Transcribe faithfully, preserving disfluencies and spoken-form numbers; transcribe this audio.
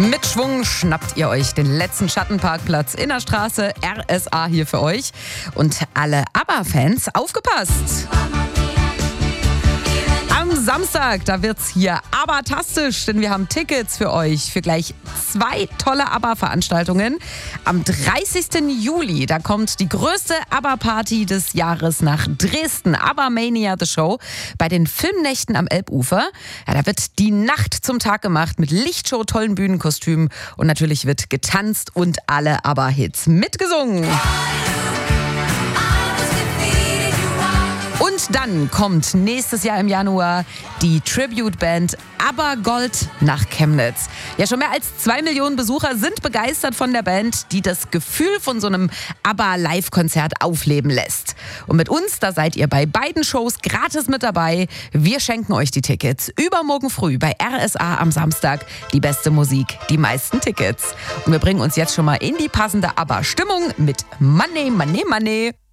Mit Schwung schnappt ihr euch den letzten Schattenparkplatz in der Straße. R S A hier für euch. Und alle ABBA-Fans, aufgepasst! Am Samstag, da wird's hier ABBA-tastisch, denn wir haben Tickets für euch für gleich zwei tolle ABBA-Veranstaltungen. Am dreißigsten Juli, da kommt die größte ABBA-Party des Jahres nach Dresden, ABBA Mania The Show, bei den Filmnächten am Elbufer. Ja, da wird die Nacht zum Tag gemacht mit Lichtshow, tollen Bühnenkostümen und natürlich wird getanzt und alle ABBA-Hits mitgesungen. Und dann kommt nächstes Jahr im Januar die Tribute-Band ABBA Gold nach Chemnitz. Ja, schon mehr als zwei Millionen Besucher sind begeistert von der Band, die das Gefühl von so einem ABBA-Live-Konzert aufleben lässt. Und mit uns, da seid ihr bei beiden Shows gratis mit dabei. Wir schenken euch die Tickets. Übermorgen früh bei R S A am Samstag die beste Musik, die meisten Tickets. Und wir bringen uns jetzt schon mal in die passende ABBA-Stimmung mit Money, Money, Money.